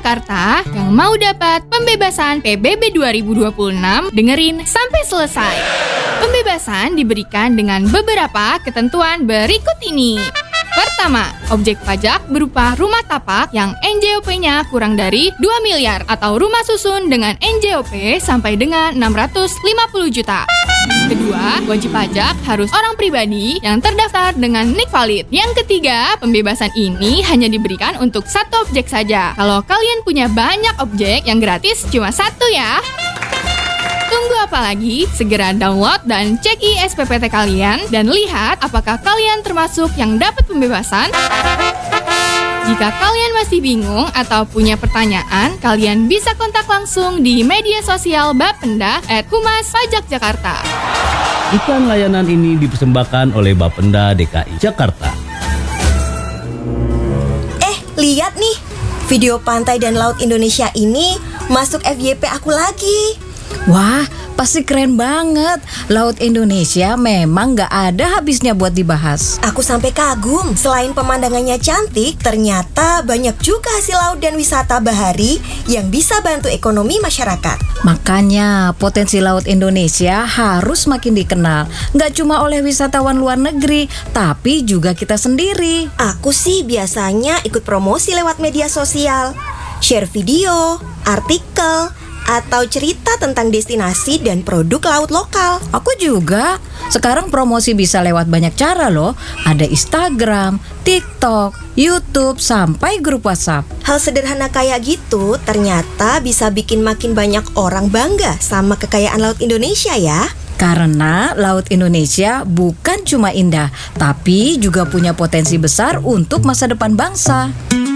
Jakarta yang mau dapat pembebasan PBB 2026, dengerin sampai selesai. Pembebasan diberikan dengan beberapa ketentuan berikut ini. Pertama, objek pajak berupa rumah tapak yang NJOP-nya kurang dari 2 miliar atau rumah susun dengan NJOP sampai dengan 650 juta. Kedua, wajib pajak harus orang pribadi yang terdaftar dengan NIK valid. Yang ketiga, pembebasan ini hanya diberikan untuk satu objek saja. Kalau kalian punya banyak objek, yang gratis cuma satu ya. Tunggu apa lagi? Segera download dan cek SPPT kalian dan lihat apakah kalian termasuk yang dapat pembebasan. Jika kalian masih bingung atau punya pertanyaan, kalian bisa kontak langsung di media sosial Bapenda @Humas Pajak Jakarta. Iklan layanan ini dipersembahkan oleh Bapenda DKI Jakarta. Lihat nih, video pantai dan laut Indonesia ini masuk FYP aku lagi. Wah, pasti keren banget. Laut Indonesia memang gak ada habisnya buat dibahas. Aku sampai kagum. Selain pemandangannya cantik, ternyata banyak juga hasil laut dan wisata bahari yang bisa bantu ekonomi masyarakat. Makanya potensi laut Indonesia harus makin dikenal. Gak cuma oleh wisatawan luar negeri, tapi juga kita sendiri. Aku sih biasanya ikut promosi lewat media sosial, share video, artikel, atau cerita tentang destinasi dan produk laut lokal. Aku juga. Sekarang promosi bisa lewat banyak cara loh. Ada Instagram, TikTok, YouTube, sampai grup WhatsApp. Hal sederhana kayak gitu ternyata bisa bikin makin banyak orang bangga sama kekayaan laut Indonesia ya. Karena Laut Indonesia bukan cuma indah, tapi juga punya potensi besar untuk masa depan bangsa.